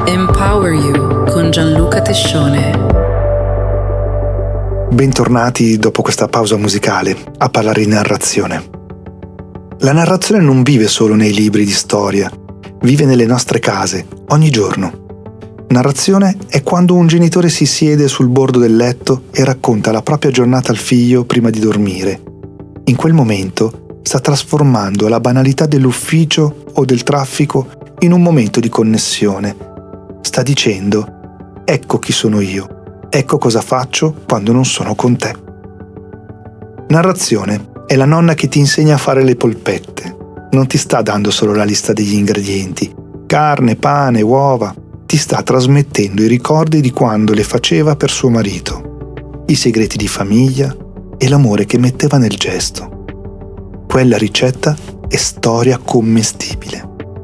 Empower You con Gianluca Tescione. Bentornati dopo questa pausa musicale a parlare di narrazione. La narrazione non vive solo nei libri di storia, vive nelle nostre case, ogni giorno. Narrazione è quando un genitore si siede sul bordo del letto e racconta la propria giornata al figlio prima di dormire. In quel momento sta trasformando la banalità dell'ufficio o del traffico in un momento di connessione. Sta dicendo: ecco chi sono io, ecco cosa faccio quando non sono con te. Narrazione è la nonna che ti insegna a fare le polpette. Non ti sta dando solo la lista degli ingredienti, carne, pane, uova. Ti sta trasmettendo i ricordi di quando le faceva per suo marito, i segreti di famiglia e l'amore che metteva nel gesto. Quella ricetta è storia commestibile.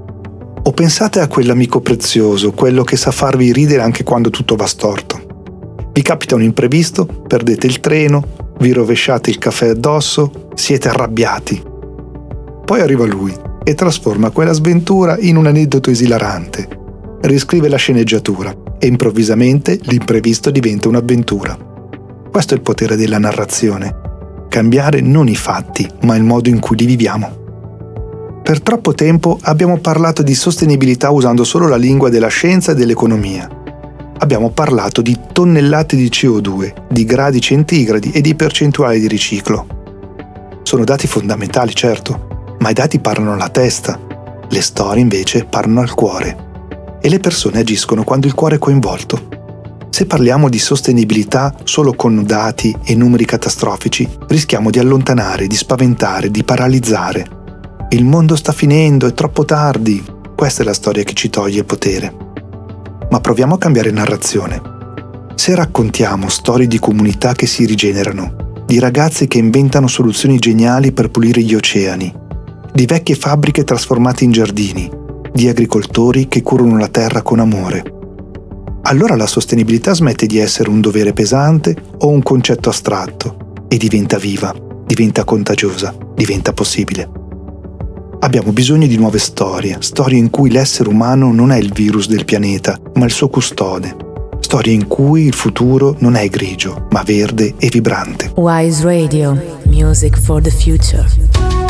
O pensate a quell'amico prezioso, quello che sa farvi ridere anche quando tutto va storto. Vi capita un imprevisto, perdete il treno, vi rovesciate il caffè addosso, siete arrabbiati. Poi arriva lui e trasforma quella sventura in un aneddoto esilarante. Riscrive la sceneggiatura e improvvisamente l'imprevisto diventa un'avventura. Questo è il potere della narrazione. Cambiare non i fatti, ma il modo in cui li viviamo. Per troppo tempo abbiamo parlato di sostenibilità usando solo la lingua della scienza e dell'economia. Abbiamo parlato di tonnellate di CO2, di gradi centigradi e di percentuali di riciclo. Sono dati fondamentali, certo, ma i dati parlano alla testa. Le storie invece parlano al cuore. E le persone agiscono quando il cuore è coinvolto. Se parliamo di sostenibilità solo con dati e numeri catastrofici, rischiamo di allontanare, di spaventare, di paralizzare. Il mondo sta finendo, è troppo tardi. Questa è la storia che ci toglie il potere. Ma proviamo a cambiare narrazione. Se raccontiamo storie di comunità che si rigenerano, di ragazzi che inventano soluzioni geniali per pulire gli oceani, di vecchie fabbriche trasformate in giardini, di agricoltori che curano la terra con amore, allora la sostenibilità smette di essere un dovere pesante o un concetto astratto e diventa viva, diventa contagiosa, diventa possibile. Abbiamo bisogno di nuove storie in cui l'essere umano non è il virus del pianeta, ma il suo custode. Storie in cui il futuro non è grigio, ma verde e vibrante. Wise Radio, music for the future.